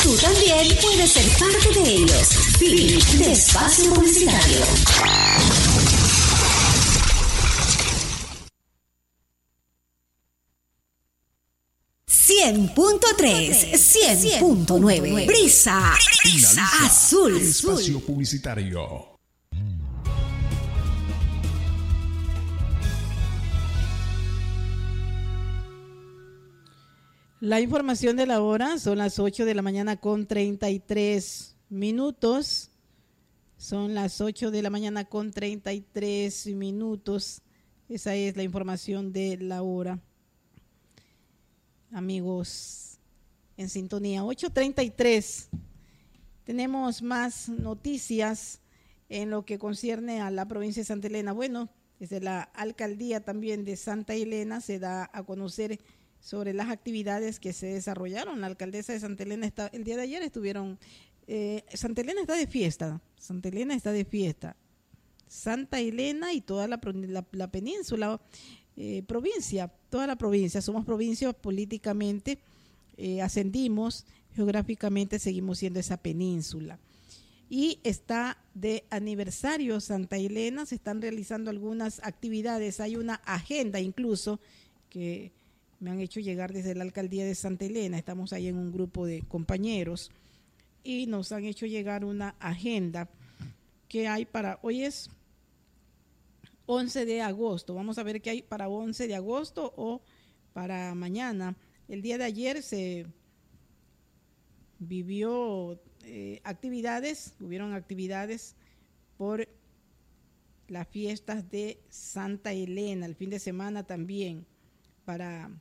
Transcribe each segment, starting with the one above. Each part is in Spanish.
Tú también puedes ser parte de ellos. Fin de espacio publicitario. .3, 100.9, Brisa Azul. Espacio publicitario. La información de la hora son las 8 de la mañana con 33 minutos. Son las 8 de la mañana con 33 minutos. Esa es la información de la hora. Amigos, en sintonía, 8:33. Tenemos más noticias en lo que concierne a la provincia de Santa Elena. Bueno, desde la alcaldía también de Santa Elena se da a conocer sobre las actividades que se desarrollaron. La alcaldesa de Santa Elena el día de ayer estuvieron, Santa Elena está de fiesta, Santa Elena está de fiesta. Santa Elena y toda la península, provincia, toda la provincia, somos provincia políticamente, ascendimos, geográficamente seguimos siendo esa península. Y está de aniversario Santa Elena, se están realizando algunas actividades, hay una agenda incluso que me han hecho llegar desde la alcaldía de Santa Elena, estamos ahí en un grupo de compañeros y nos han hecho llegar una agenda que hay para, hoy es 11 de agosto, vamos a ver qué hay para 11 de agosto o para mañana. El día de ayer se vivió hubieron actividades por las fiestas de Santa Elena, el fin de semana también, para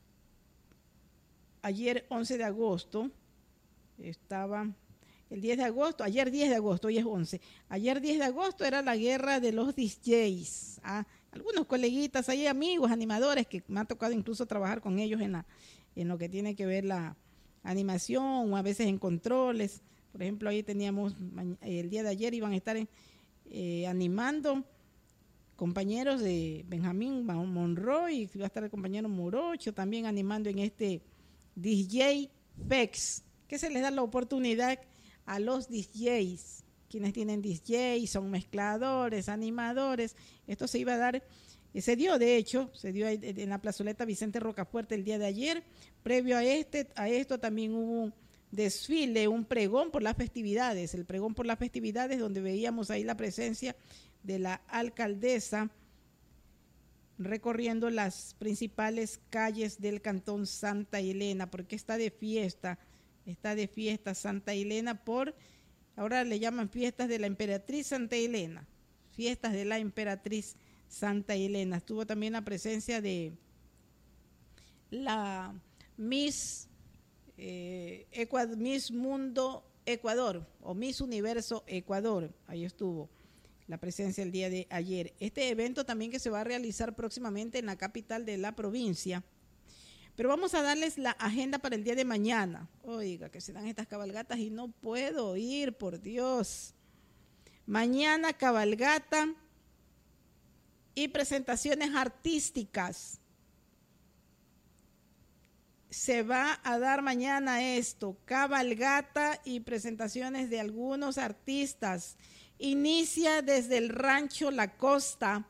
ayer 11 de agosto, estaba el 10 de agosto, ayer 10 de agosto, hoy es 11, ayer 10 de agosto era la guerra de los DJs, algunos coleguitas ahí, amigos, animadores, que me ha tocado incluso trabajar con ellos en lo que tiene que ver la animación, o a veces en controles. Por ejemplo, ahí teníamos, el día de ayer iban a estar animando compañeros de Benjamín Monroy, iba a estar el compañero Morocho también animando en este DJ Fex, que se les da la oportunidad a los DJs, quienes tienen DJs, son mezcladores, animadores. Esto se iba a dar, se dio en la plazoleta Vicente Rocafuerte el día de ayer. Previo a esto también hubo un desfile, un pregón por las festividades, el pregón por las festividades, donde veíamos ahí la presencia de la alcaldesa recorriendo las principales calles del cantón Santa Elena, porque está de fiesta Santa Elena ahora le llaman fiestas de la Emperatriz Santa Elena, fiestas de la Emperatriz Santa Elena. Estuvo también la presencia de la Miss Mundo Ecuador o Miss Universo Ecuador, ahí estuvo la presencia el día de ayer. Este evento también que se va a realizar próximamente en la capital de la provincia. Pero vamos a darles la agenda para el día de mañana. Oiga, que se dan estas cabalgatas y no puedo ir, por Dios. Mañana cabalgata y presentaciones artísticas. Se va a dar mañana esto, cabalgata y presentaciones de algunos artistas. Inicia desde el Rancho La Costa.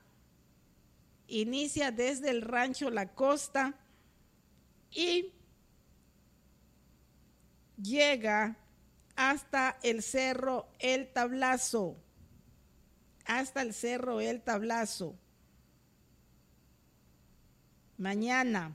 Y llega hasta el Cerro El Tablazo. Mañana.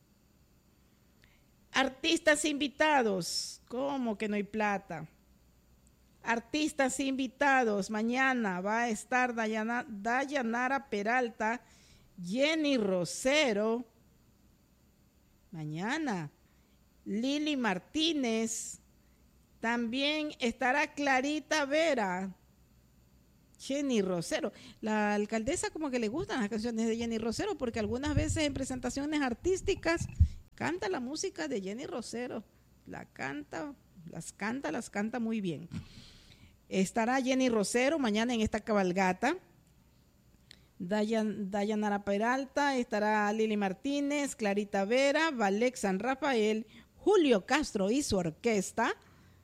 Artistas invitados. ¿Cómo que no hay plata? Artistas invitados. Mañana va a estar Dayanara Peralta, Jenny Rosero. Mañana, Lili Martínez, también estará Clarita Vera, Jenny Rosero. La alcaldesa como que le gustan las canciones de Jenny Rosero, porque algunas veces en presentaciones artísticas canta la música de Jenny Rosero, las canta muy bien. Estará Jenny Rosero mañana en esta cabalgata. Dayanara Peralta, estará Lili Martínez, Clarita Vera, Valek San Rafael, Julio Castro y su orquesta,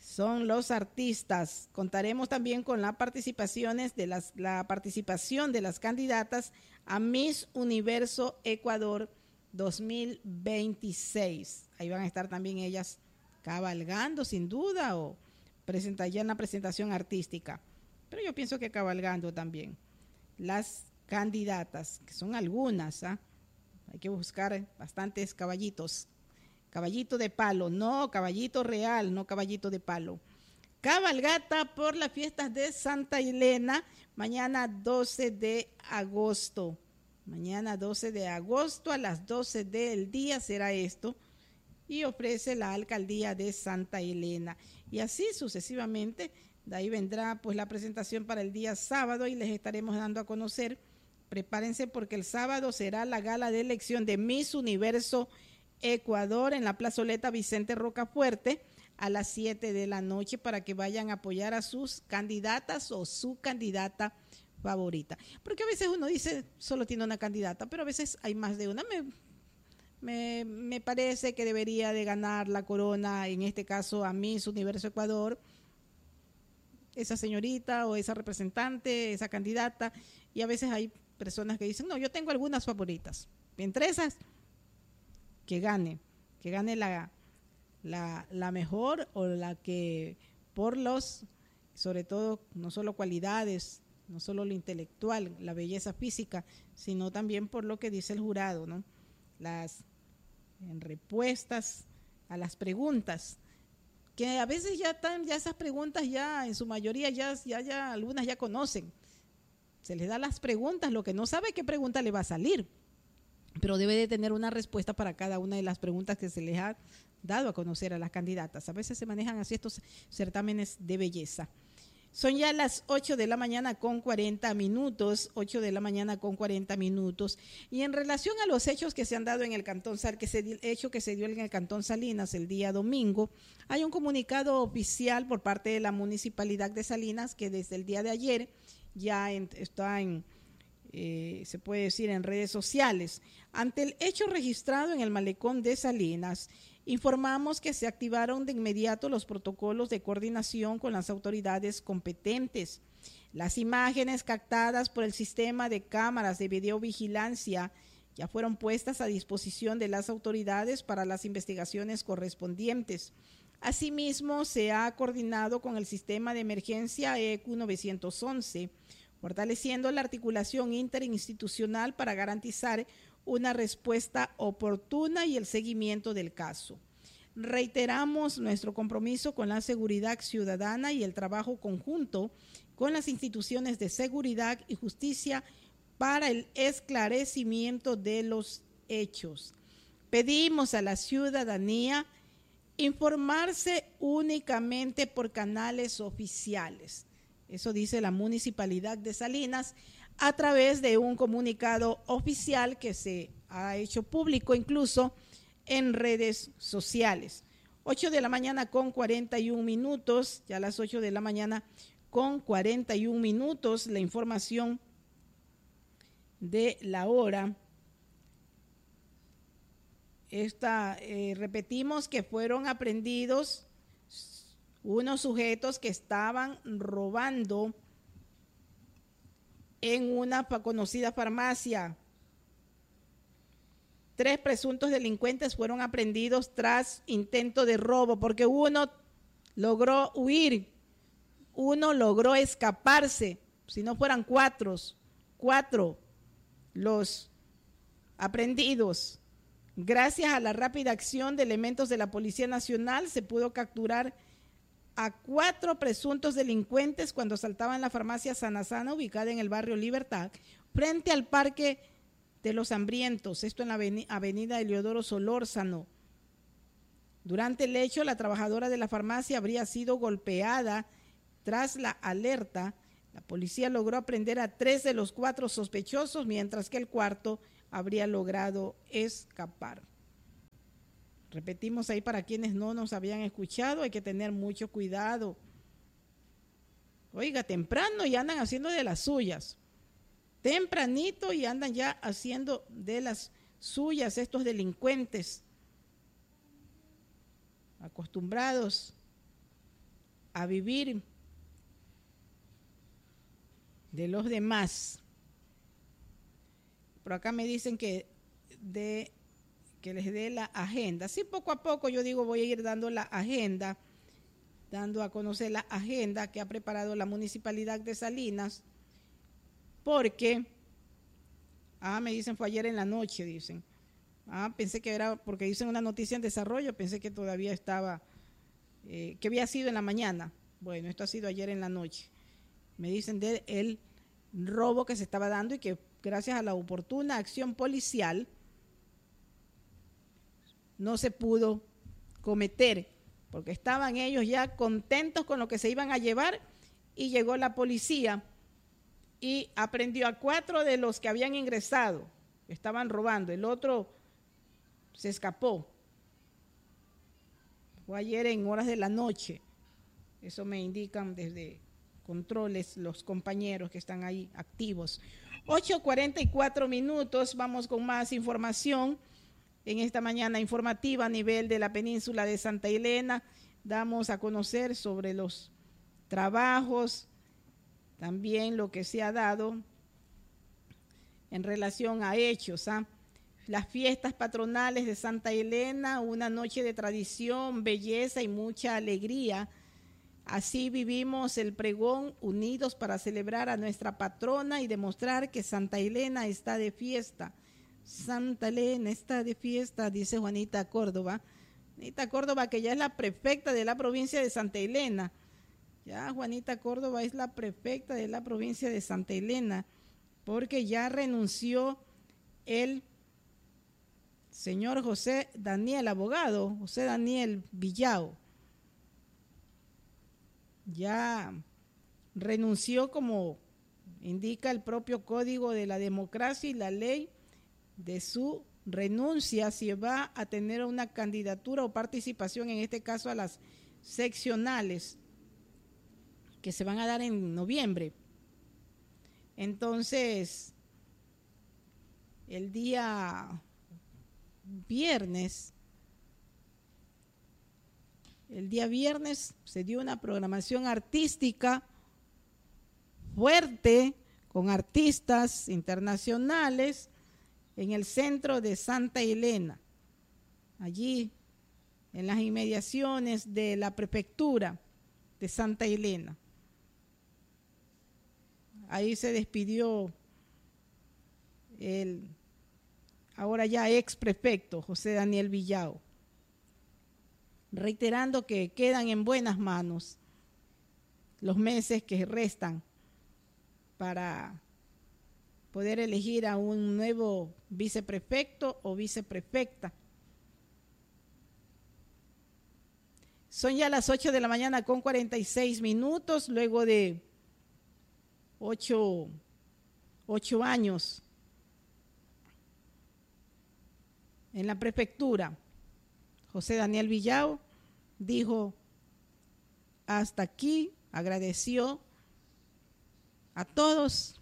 son los artistas. Contaremos también con la participación de las candidatas a Miss Universo Ecuador 2026. Ahí van a estar también ellas cabalgando sin duda o ya en la presentación artística. Pero yo pienso que cabalgando también. Las candidatas, que son algunas, ¿ah? Hay que buscar bastantes caballitos. Caballito de palo, no caballito real, no caballito de palo. Cabalgata por las fiestas de Santa Elena, mañana 12 de agosto. Mañana 12 de agosto a las 12 del día será esto. Y ofrece la alcaldía de Santa Elena. Y así sucesivamente, de ahí vendrá pues la presentación para el día sábado y les estaremos dando a conocer. Prepárense porque el sábado será la gala de elección de Miss Universo Ecuador en la plazoleta Vicente Rocafuerte a las 7 de la noche para que vayan a apoyar a sus candidatas o su candidata favorita. Porque a veces uno dice solo tiene una candidata, pero a veces hay más de una. Me parece que debería de ganar la corona, en este caso a Miss Universo Ecuador, esa señorita o esa representante, esa candidata, y a veces hay personas que dicen, no, yo tengo algunas favoritas. Entre esas, que gane la mejor o la que por los, sobre todo, no solo cualidades, no solo lo intelectual, la belleza física, sino también por lo que dice el jurado, ¿no? En respuestas a las preguntas, que a veces ya esas preguntas ya en su mayoría ya algunas ya conocen. Se les da las preguntas, lo que no sabe qué pregunta le va a salir, pero debe de tener una respuesta para cada una de las preguntas que se les ha dado a conocer a las candidatas. A veces se manejan así estos certámenes de belleza. Son ya las 8 de la mañana con 40 minutos, 8 de la mañana con 40 minutos. Y en relación a los hechos que se han dado en el Cantón que se dio en el Cantón Salinas el día domingo, hay un comunicado oficial por parte de la Municipalidad de Salinas que desde el día de ayer ya está se puede decir en redes sociales. Ante el hecho registrado en el malecón de Salinas, informamos que se activaron de inmediato los protocolos de coordinación con las autoridades competentes. Las imágenes captadas por el sistema de cámaras de videovigilancia ya fueron puestas a disposición de las autoridades para las investigaciones correspondientes. Asimismo, se ha coordinado con el sistema de emergencia ECU 911, fortaleciendo la articulación interinstitucional para garantizar una respuesta oportuna y el seguimiento del caso. Reiteramos nuestro compromiso con la seguridad ciudadana y el trabajo conjunto con las instituciones de seguridad y justicia para el esclarecimiento de los hechos. Pedimos a la ciudadanía informarse únicamente por canales oficiales. Eso dice la Municipalidad de Salinas a través de un comunicado oficial que se ha hecho público incluso en redes sociales. 8 de la mañana con 41 minutos, ya a las 8 de la mañana con 41 minutos, la información de la hora. Repetimos que fueron aprehendidos unos sujetos que estaban robando en una conocida farmacia. 3 presuntos delincuentes fueron aprehendidos tras intento de robo, porque uno logró huir, uno logró escaparse. Si no fueran cuatro los aprehendidos. Gracias a la rápida acción de elementos de la Policía Nacional, se pudo capturar a 4 presuntos delincuentes cuando asaltaban la farmacia Sana Sana, ubicada en el barrio Libertad, frente al Parque de los Hambrientos, esto en la avenida Eliodoro Solórzano. Durante el hecho, la trabajadora de la farmacia habría sido golpeada. Tras la alerta, la policía logró aprender a 3 de los 4 sospechosos, mientras que el cuarto habría logrado escapar. Repetimos ahí para quienes no nos habían escuchado, hay que tener mucho cuidado. Oiga, temprano y andan haciendo de las suyas. Tempranito y andan ya haciendo de las suyas estos delincuentes acostumbrados a vivir de los demás. Por acá me dicen que les dé la agenda. Sí, poco a poco yo digo voy a ir dando la agenda, dando a conocer la agenda que ha preparado la Municipalidad de Salinas, porque, me dicen fue ayer en la noche, dicen. Pensé que era, porque dicen una noticia en desarrollo, pensé que todavía estaba, que había sido en la mañana. Bueno, esto ha sido ayer en la noche. Me dicen del robo que se estaba dando y que gracias a la oportuna acción policial no se pudo cometer, porque estaban ellos ya contentos con lo que se iban a llevar y llegó la policía y aprendió a 4 de los que habían ingresado, estaban robando, el otro se escapó. Fue ayer en horas de la noche, eso me indican desde controles los compañeros que están ahí activos. 8:44 minutos, vamos con más información. En esta mañana informativa a nivel de la península de Santa Elena, damos a conocer sobre los trabajos, también lo que se ha dado en relación a hechos. Las fiestas patronales de Santa Elena, una noche de tradición, belleza y mucha alegría. Así vivimos el pregón unidos para celebrar a nuestra patrona y demostrar que Santa Elena está de fiesta. Santa Elena está de fiesta, dice Juanita Córdoba. Juanita Córdoba, que ya es la prefecta de la provincia de Santa Elena. Ya Juanita Córdoba es la prefecta de la provincia de Santa Elena, porque ya renunció el señor José Daniel, abogado, José Daniel Villao. Ya renunció, como indica el propio Código de la Democracia y la ley de su renuncia, si va a tener una candidatura o participación, en este caso a las seccionales que se van a dar en noviembre. Entonces, el día viernes se dio una programación artística fuerte con artistas internacionales en el centro de Santa Elena, allí en las inmediaciones de la prefectura de Santa Elena. Ahí se despidió el ahora ya ex prefecto José Daniel Villao, reiterando que quedan en buenas manos los meses que restan para poder elegir a un nuevo viceprefecto o viceprefecta. Son ya las 8 de la mañana con 46 minutos, luego de 8 años en la prefectura. José Daniel Villao dijo hasta aquí, agradeció a todos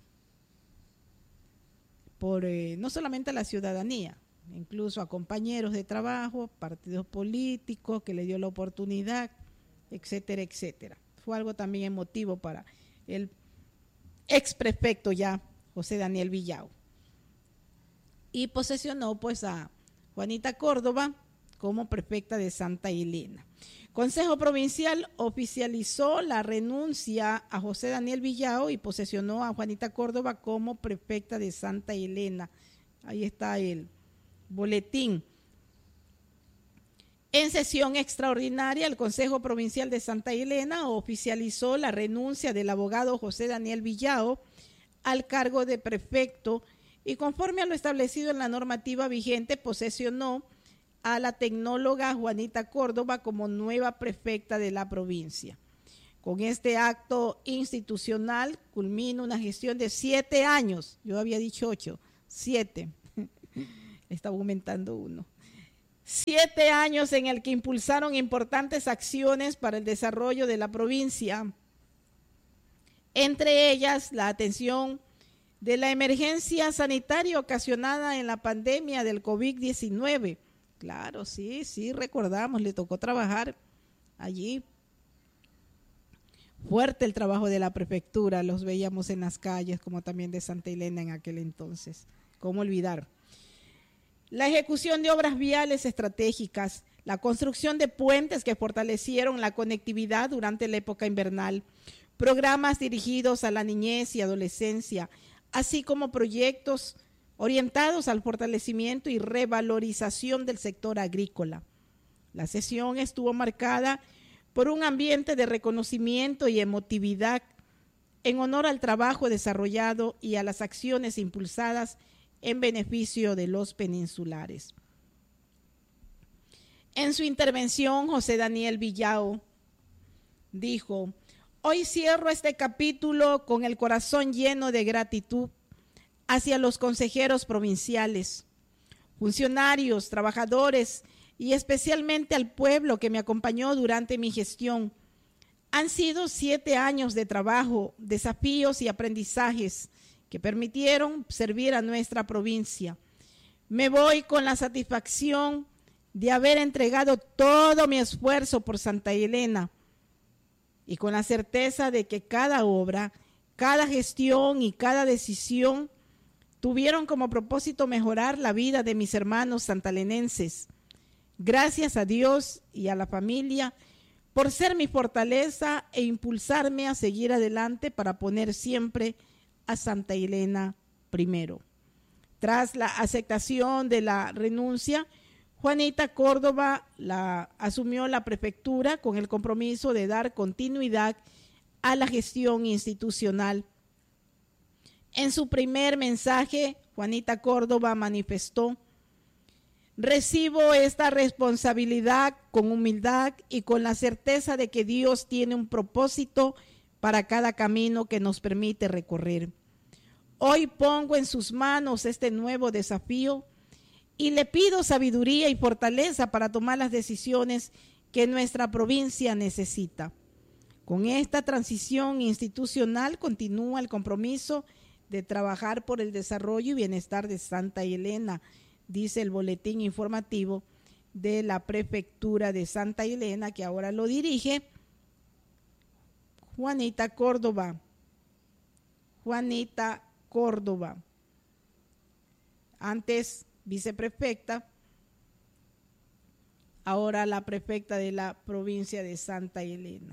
por no solamente a la ciudadanía, incluso a compañeros de trabajo, partidos políticos que le dio la oportunidad, etcétera, etcétera. Fue algo también emotivo para el ex prefecto ya, José Daniel Villao. Y posesionó pues a Juanita Córdoba como prefecta de Santa Elena. Consejo Provincial oficializó la renuncia a José Daniel Villao y posesionó a Juanita Córdoba como prefecta de Santa Elena. Ahí está el boletín. En sesión extraordinaria, el Consejo Provincial de Santa Elena oficializó la renuncia del abogado José Daniel Villao al cargo de prefecto y, conforme a lo establecido en la normativa vigente, posesionó a la tecnóloga Juanita Córdoba como nueva prefecta de la provincia. Con este acto institucional culmina una gestión de 7 años. Yo había dicho 8, 7. Estaba aumentando 1. 7 años en el que impulsaron importantes acciones para el desarrollo de la provincia. Entre ellas, la atención de la emergencia sanitaria ocasionada en la pandemia del COVID-19. Claro, sí, recordamos, le tocó trabajar allí Fuerte el trabajo de la prefectura, los veíamos en las calles, como también de Santa Elena en aquel entonces. ¿Cómo olvidar? La ejecución de obras viales estratégicas, la construcción de puentes que fortalecieron la conectividad durante la época invernal, programas dirigidos a la niñez y adolescencia, así como proyectos orientados al fortalecimiento y revalorización del sector agrícola. La sesión estuvo marcada por un ambiente de reconocimiento y emotividad en honor al trabajo desarrollado y a las acciones impulsadas en beneficio de los peninsulares. En su intervención, José Daniel Villao dijo: hoy cierro este capítulo con el corazón lleno de gratitud hacia los consejeros provinciales, funcionarios, trabajadores y especialmente al pueblo que me acompañó durante mi gestión. Han sido 7 años de trabajo, desafíos y aprendizajes que permitieron servir a nuestra provincia. Me voy con la satisfacción de haber entregado todo mi esfuerzo por Santa Elena y con la certeza de que cada obra, cada gestión y cada decisión tuvieron como propósito mejorar la vida de mis hermanos santalenenses. Gracias a Dios y a la familia por ser mi fortaleza e impulsarme a seguir adelante para poner siempre a Santa Elena primero. Tras la aceptación de la renuncia, Juanita Córdoba asumió la prefectura con el compromiso de dar continuidad a la gestión institucional. En su primer mensaje, Juanita Córdoba manifestó: recibo esta responsabilidad con humildad y con la certeza de que Dios tiene un propósito para cada camino que nos permite recorrer. Hoy pongo en sus manos este nuevo desafío y le pido sabiduría y fortaleza para tomar las decisiones que nuestra provincia necesita. Con esta transición institucional continúa el compromiso de trabajar por el desarrollo y bienestar de Santa Elena, dice el boletín informativo de la prefectura de Santa Elena, que ahora lo dirige Juanita Córdoba. Juanita Córdoba, antes viceprefecta, ahora la prefecta de la provincia de Santa Elena.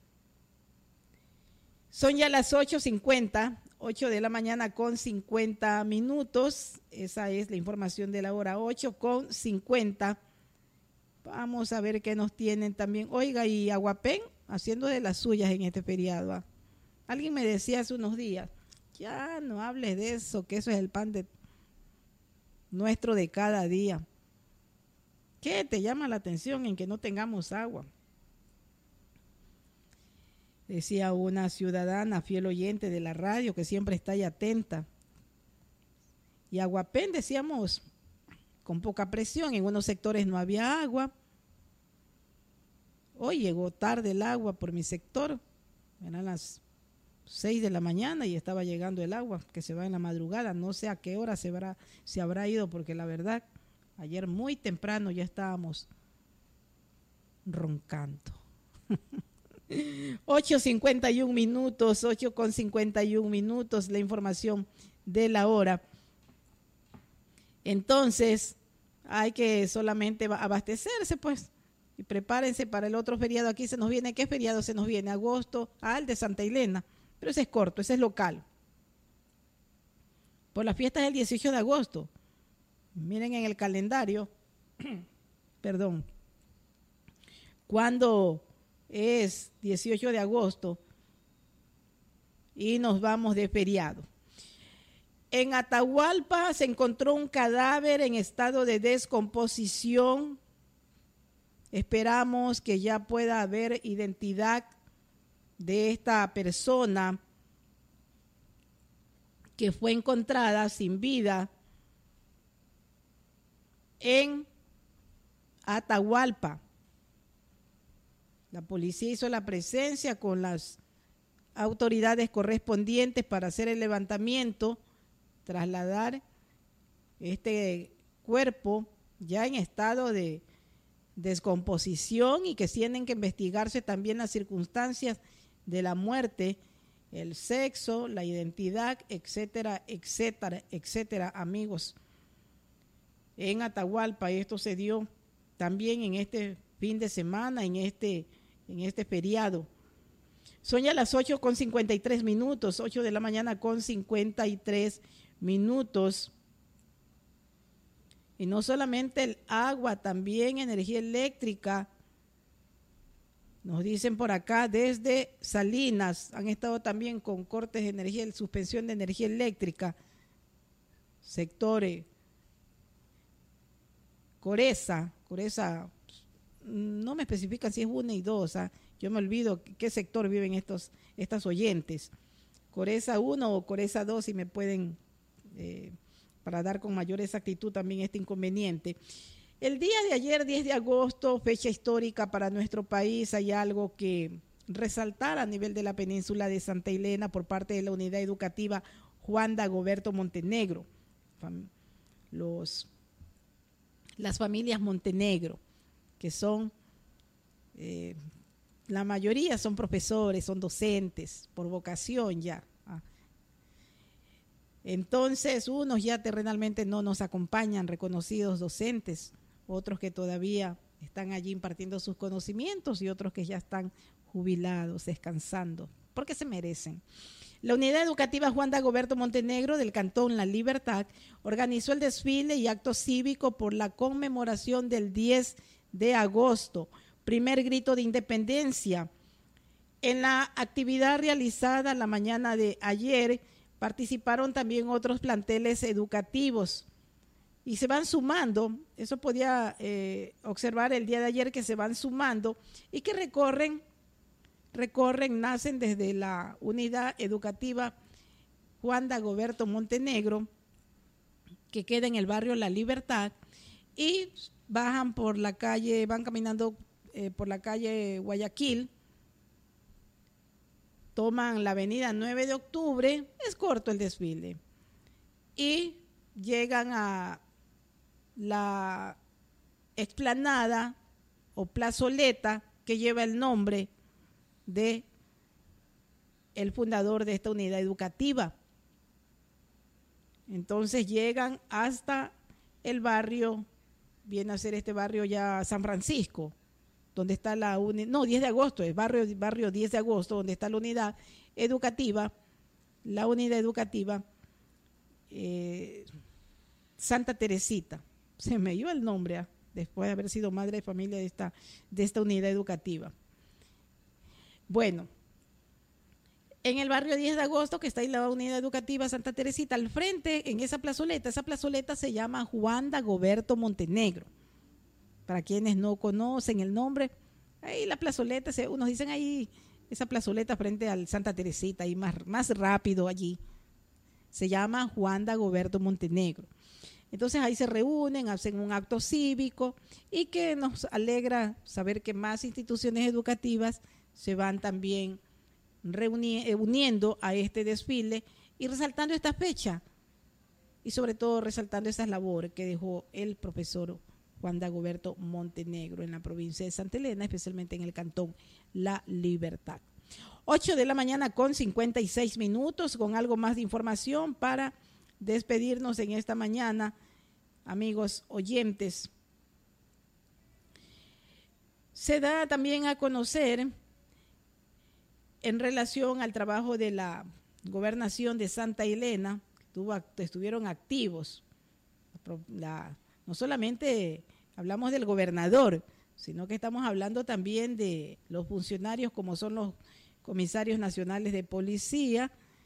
Son ya las 8:50, 8 de la mañana con 50 minutos. Esa es la información de la hora, 8:50. Vamos a ver qué nos tienen también. Oiga, y Aguapén haciendo de las suyas en este feriado. ¿Ah? Alguien me decía hace unos días, ya no hables de eso, que eso es el pan de nuestro de cada día. ¿Qué te llama la atención en que no tengamos agua? Decía una ciudadana fiel oyente de la radio que siempre está ahí atenta. Y Aguapén, decíamos, con poca presión, en unos sectores no había agua. Hoy llegó tarde el agua por mi sector, eran las 6 de la mañana y estaba llegando el agua, que se va en la madrugada. No sé a qué hora se habrá ido, porque la verdad, ayer muy temprano ya estábamos roncando. 8:51 minutos, 8:51 minutos, la información de la hora. Entonces, hay que solamente abastecerse, pues, y prepárense para el otro feriado. Aquí se nos viene, ¿qué feriado se nos viene? Agosto, el de Santa Elena, pero ese es corto, ese es local. Por las fiestas del 18 de agosto. Miren en el calendario, perdón, cuando es 18 de agosto y nos vamos de feriado. En Atahualpa se encontró un cadáver en estado de descomposición. Esperamos que ya pueda haber identidad de esta persona que fue encontrada sin vida en Atahualpa. La policía hizo la presencia con las autoridades correspondientes para hacer el levantamiento, trasladar este cuerpo ya en estado de descomposición, y que tienen que investigarse también las circunstancias de la muerte, el sexo, la identidad, etcétera, etcétera, etcétera, amigos. En Atahualpa esto se dio también en este fin de semana, en este feriado. Son ya las 8:53, 8 de la mañana con 53 minutos. Y no solamente el agua, también energía eléctrica. Nos dicen por acá, desde Salinas, han estado también con cortes de energía, suspensión de energía eléctrica. Sectores. Coreza, no me especifican si es 1 y 2, yo me olvido qué sector viven estas oyentes. Coreza 1 o Coreza 2, si me pueden, para dar con mayor exactitud también este inconveniente. El día de ayer, 10 de agosto, fecha histórica para nuestro país, hay algo que resaltar a nivel de la península de Santa Elena por parte de la unidad educativa Juan Dagoberto Montenegro. Las familias Montenegro, que son, la mayoría son profesores, son docentes, por vocación ya. Entonces, unos ya terrenalmente no nos acompañan, reconocidos docentes, otros que todavía están allí impartiendo sus conocimientos y otros que ya están jubilados, descansando, porque se merecen. La unidad educativa Juan Dagoberto Montenegro del Cantón La Libertad organizó el desfile y acto cívico por la conmemoración del 10 de agosto, primer grito de independencia. En la actividad realizada la mañana de ayer participaron también otros planteles educativos y se van sumando, eso podía observar el día de ayer, que se van sumando y que recorren, nacen desde la unidad educativa Juan Dagoberto Montenegro, que queda en el barrio La Libertad, y bajan por la calle, van caminando por la calle Guayaquil, toman la avenida 9 de octubre, es corto el desfile, y llegan a la explanada o plazoleta que lleva el nombre de el fundador de esta unidad educativa. Entonces llegan hasta el barrio, viene a ser este barrio ya San Francisco, donde está 10 de agosto, es barrio 10 de agosto, donde está la unidad educativa, Santa Teresita. Se me dio el nombre después de haber sido madre de familia de esta unidad educativa. Bueno, en el barrio 10 de agosto, que está ahí la unidad educativa Santa Teresita, al frente, en esa plazoleta se llama Juan Dagoberto Montenegro. Para quienes no conocen el nombre, ahí la plazoleta, unos dicen ahí, esa plazoleta frente al Santa Teresita, ahí más rápido allí, se llama Juan Dagoberto Montenegro. Entonces ahí se reúnen, hacen un acto cívico y que nos alegra saber que más instituciones educativas se van también uniendo a este desfile y resaltando esta fecha y sobre todo resaltando esas labores que dejó el profesor Juan Dagoberto Montenegro en la provincia de Santa Elena, especialmente en el cantón La Libertad. 8 de la mañana con 56 minutos, con algo más de información para despedirnos en esta mañana, amigos oyentes. Se da también a conocer en relación al trabajo de la gobernación de Santa Elena, estuvieron activos. No solamente hablamos del gobernador, sino que estamos hablando también de los funcionarios como son los comisarios nacionales de policía,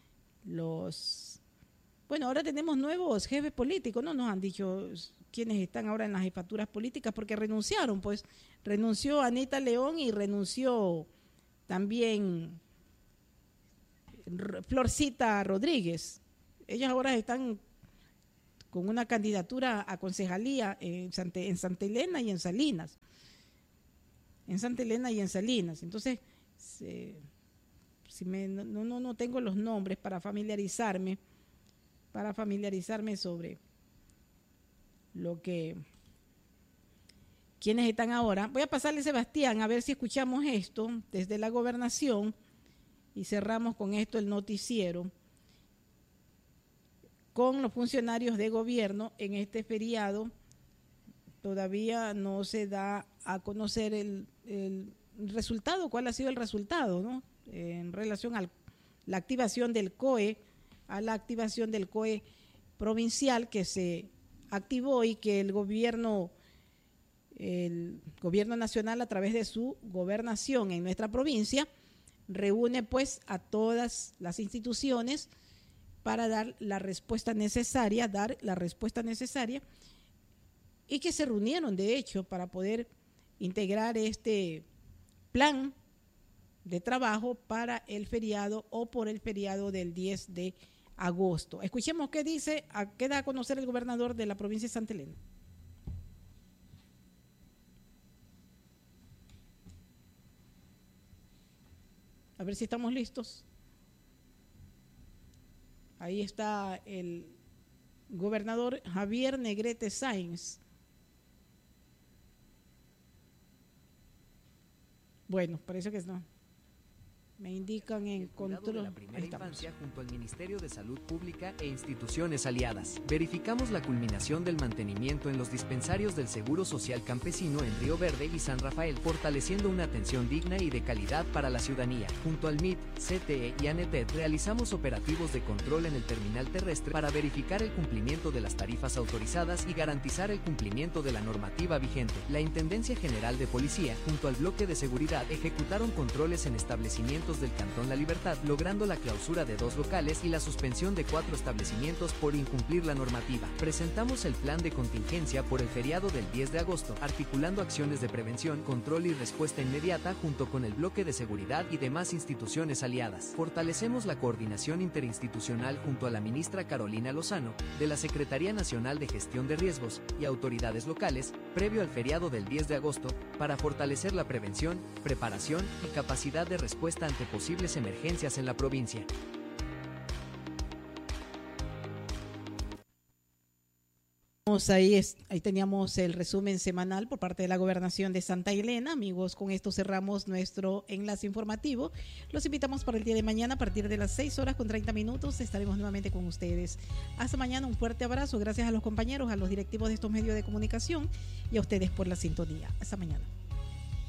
ahora tenemos nuevos jefes políticos, no nos han dicho quiénes están ahora en las jefaturas políticas porque renunciaron, pues renunció Anita León y renunció también Florcita Rodríguez. Ellas ahora están con una candidatura a concejalía en Santa Elena y en Salinas. Entonces, no tengo los nombres para familiarizarme sobre quiénes están ahora. Voy a pasarle a Sebastián a ver si escuchamos esto desde la gobernación y cerramos con esto el noticiero, con los funcionarios de gobierno en este feriado. Todavía no se da a conocer el resultado, cuál ha sido el resultado, ¿no? En relación a la activación del COE, a la activación del COE provincial que se activó y que el gobierno nacional, a través de su gobernación en nuestra provincia, reúne pues a todas las instituciones para dar la respuesta necesaria, y que se reunieron de hecho para poder integrar este plan de trabajo para el feriado o por el feriado del 10 de agosto. Escuchemos qué dice, qué da a conocer el gobernador de la provincia de Santa Elena. A ver si estamos listos. Ahí está el gobernador Javier Negrete Sáenz. Bueno, parece que no. Me indican en control. De la primera infancia junto al Ministerio de Salud Pública e instituciones aliadas. Verificamos la culminación del mantenimiento en los dispensarios del Seguro Social Campesino en Río Verde y San Rafael, fortaleciendo una atención digna y de calidad para la ciudadanía. Junto al MIT, CTE y ANETED realizamos operativos de control en el terminal terrestre para verificar el cumplimiento de las tarifas autorizadas y garantizar el cumplimiento de la normativa vigente. La Intendencia General de Policía, junto al Bloque de Seguridad, ejecutaron controles en establecimientos del Cantón La Libertad, logrando la clausura de 2 locales y la suspensión de 4 establecimientos por incumplir la normativa. Presentamos el plan de contingencia por el feriado del 10 de agosto, articulando acciones de prevención, control y respuesta inmediata junto con el bloque de seguridad y demás instituciones aliadas. Fortalecemos la coordinación interinstitucional junto a la ministra Carolina Lozano, de la Secretaría Nacional de Gestión de Riesgos y autoridades locales, previo al feriado del 10 de agosto, para fortalecer la prevención, preparación y capacidad de respuesta ante posibles emergencias en la provincia. Ahí teníamos el resumen semanal por parte de la Gobernación de Santa Elena. Amigos, con esto cerramos nuestro enlace informativo. Los invitamos para el día de mañana a partir de las 6:30. Estaremos nuevamente con ustedes. Hasta mañana, un fuerte abrazo. Gracias a los compañeros, a los directivos de estos medios de comunicación y a ustedes por la sintonía. Hasta mañana.